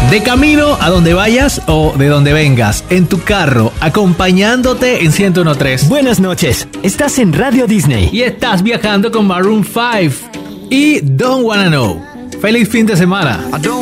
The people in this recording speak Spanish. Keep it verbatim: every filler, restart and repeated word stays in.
De camino a donde vayas o de donde vengas, en tu carro, acompañándote en ciento uno punto tres. Buenas noches, estás en Radio Disney. Y estás viajando con Maroon cinco y Don't Wanna Know. ¡Feliz fin de semana!